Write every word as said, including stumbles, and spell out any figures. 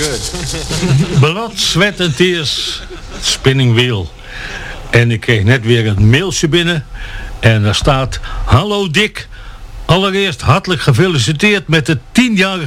good. Blood, Sweat and Tears, Spinning Wheel. En ik kreeg net weer een mailtje binnen. En daar staat: hallo Dick, allereerst hartelijk gefeliciteerd met de tienjarige